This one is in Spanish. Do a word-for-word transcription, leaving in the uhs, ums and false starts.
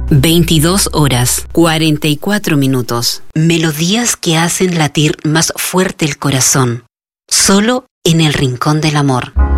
veintidós horas, cuarenta y cuatro minutos. Melodías que hacen latir más fuerte el corazón. Solo en el Rincón del Amor.